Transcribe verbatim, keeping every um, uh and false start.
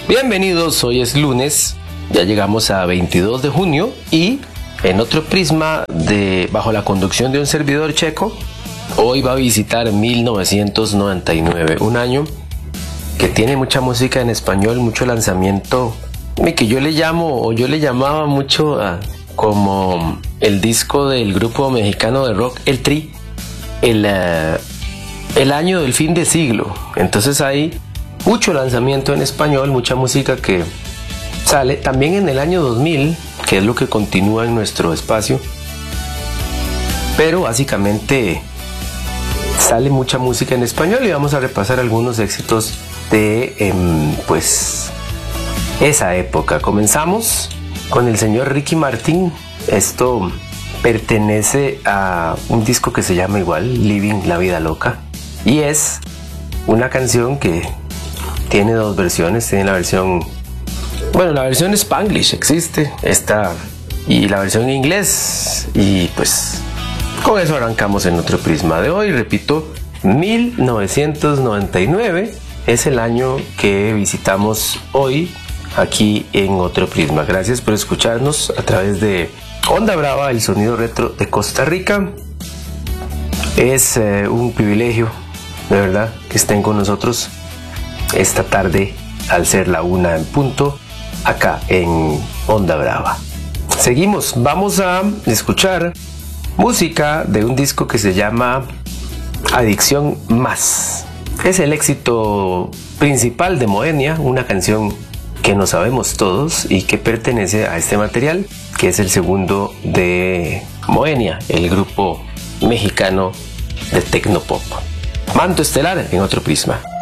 Bienvenidos, hoy es lunes, ya llegamos a veintidós de junio y en otro prisma de bajo la conducción de un servidor checo, hoy va a visitar mil novecientos noventa y nueve, un año que tiene mucha música en español, mucho lanzamiento, que yo le llamo o yo le llamaba mucho a, como el disco del grupo mexicano de rock El Tri, el, uh, el año del fin de siglo. Entonces hay mucho lanzamiento en español, mucha música que sale también en el año dos mil, que es lo que continúa en nuestro espacio, pero básicamente sale mucha música en español y vamos a repasar algunos éxitos de eh, pues esa época. Comenzamos con el señor Ricky Martin. Esto pertenece a un disco que se llama igual, Living la Vida Loca, y es una canción que tiene dos versiones. Tiene la versión, bueno, la versión Spanglish existe, esta, y la versión en inglés, y pues con eso arrancamos en otro prisma de hoy. Repito, mil novecientos noventa y nueve es el año que visitamos hoy aquí en otro prisma. Gracias por escucharnos a través de Onda Brava, el sonido retro de Costa Rica. Es eh, un privilegio, de verdad, que estén con nosotros esta tarde al ser la una en punto acá en Onda Brava. Seguimos, vamos a escuchar música de un disco que se llama Adicción Más. Es el éxito principal de Moenia, una canción que no sabemos todos y que pertenece a este material, que es el segundo de Moenia, el grupo mexicano de Tecnopop. Manto Estelar en otro prisma.